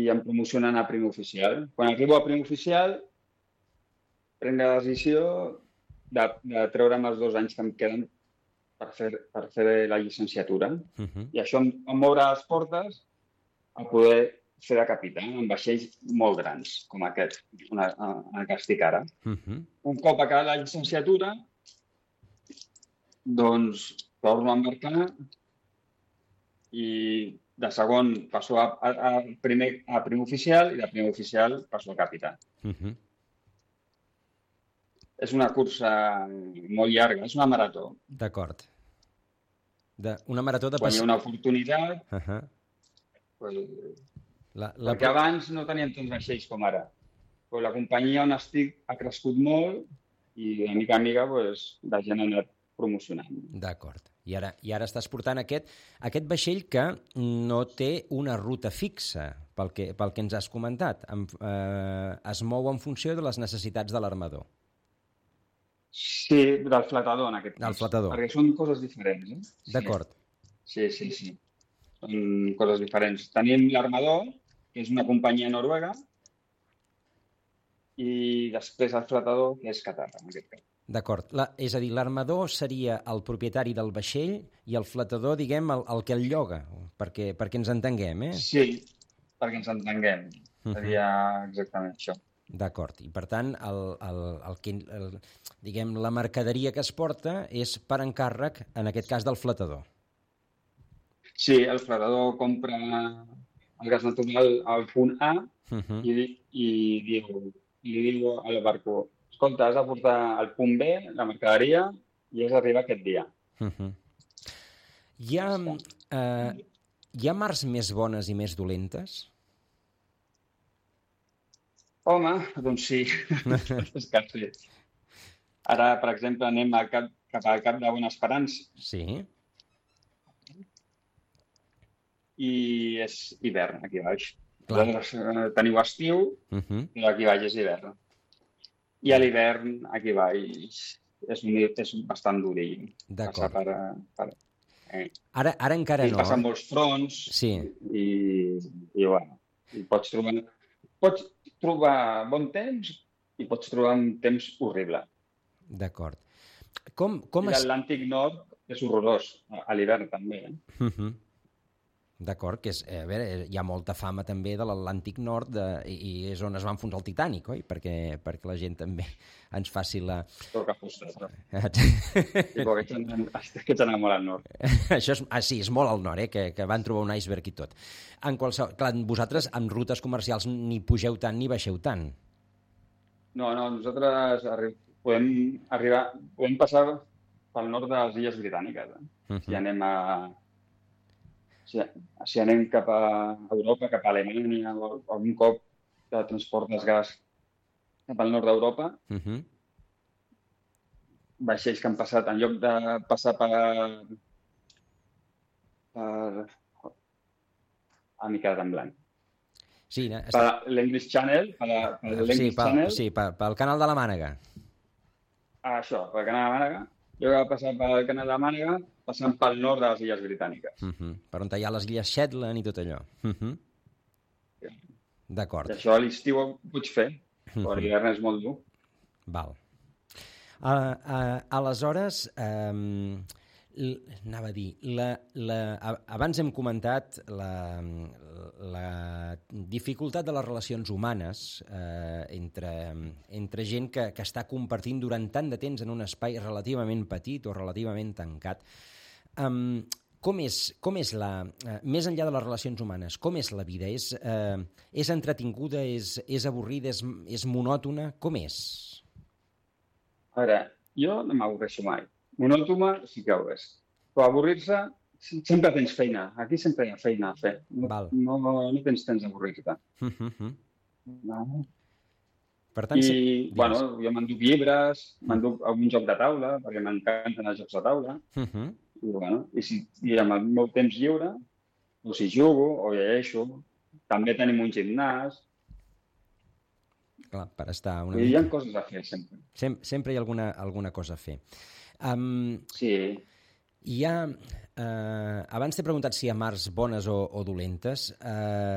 em promocionen a primer oficial. Quan arribo a primer oficial, prenc la decisió de treure'm els 2 anys que em queden per fer la llicenciatura. I això em obre les portes a poder fer de capità en vaixells molt grans, com aquest, en el que estic ara. Un cop acabat la llicenciatura, doncs torno a embarcar i de segon passo a primer oficial i de primer oficial passo a capità. És una cursa molt llarga, és una marató. D'acord. Una marató de... Quan hi ha una oportunitat... Perquè abans no teníem tants vaixells com ara. Però la companyia on estic ha crescut molt i de mica en mica la gent ha anat promocionant. D'acord. I ara estàs portant aquest vaixell que no té una ruta fixa, pel que ens has comentat. Es mou en funció de les necessitats de l'armador. Sí, del flotador, en aquest cas. Del flotador. Perquè són coses diferents. D'acord. Sí. Són coses diferents. Tenim l'armador, que és una companyia noruega, i després el flotador, que és Qatar, en aquest cas. D'acord. És a dir, l'armador seria el propietari del vaixell i el flotador, diguem, el que el lloga, perquè ens entenguem, eh? Sí, perquè ens entenguem. Seria exactament això. D'acord. I, per tant, diguem, la mercaderia que es porta és per encàrrec, en aquest cas, del flotador. Sí, el flotador compra el gas natural al punt A i li diu al barco: escolta, has de portar al punt B la mercaderia i has d'arribar aquest dia. Hi ha mars més bones i més dolentes? Home, doncs sí. És que sí. Ara, per exemple, anem cap al Cap de Bona Esperança. Sí. I és hivern, aquí baix. Vosaltres teniu estiu, però aquí baix és hivern. I a l'hivern, aquí baix, és bastant durill. D'acord. Ara encara no. I passen molts fronts. Sí. I bueno, pots trobar bon temps i pots trobar un temps horrible. D'acord. L'Atlàntic Nord és horrorós, a l'hivern també. D'acord, que a veure, hi ha molta fama també de l'Atlàntic Nord i és on es va enfonsar el Titanic, oi? Perquè la gent també ens faci la... Però que fostes, no? Aquests anem molt al nord. Això sí, és molt al nord, que van trobar un iceberg i tot. Clar, vosaltres en rutes comercials ni pugeu tant ni baixeu tant. No, nosaltres podem passar pel nord de les Illes Britàniques. Si anem cap a Europa, cap a Alemanya, o algun cop que transportes gas cap al nord d'Europa, vaixells que han passat, en lloc de passar per m'he quedat en blanc. Sí, per l'English Channel, pel canal de la Mànega. Això, pel canal de la Mànega. Jo vaig passar pel canal de la Mànega, passant pel nord de les Illes Britàniques. Per on hi ha les Illes Shetland i tot allò. D'acord. I això a l'estiu ho pots fer, però l'hivern és molt dur. Val. Aleshores, anava a dir, abans hem comentat la dificultat de les relacions humanes entre gent que està compartint durant tant de temps en un espai relativament petit o relativament tancat. Com és més enllà de les relacions humanes, com és la vida? És entretinguda, és avorrida, és monòtona? Com és? A veure, jo no m'avorreixo mai. Monòtona sí que ho és. Però avorrir-se, sempre tens feina. Aquí sempre hi ha feina a fer. No tens temps d'avorrir-te. Per tant, jo m'enduc llibres, m'enduc algun joc de taula, perquè m'encanten els jocs de taula. I amb el meu temps lliure, o si jugo o llegeixo. També tenim un gimnàs. Clar, per estar una mica... Hi ha coses a fer, sempre. Sempre hi ha alguna cosa a fer. Sí. Abans t'he preguntat si hi ha mars bones o dolentes.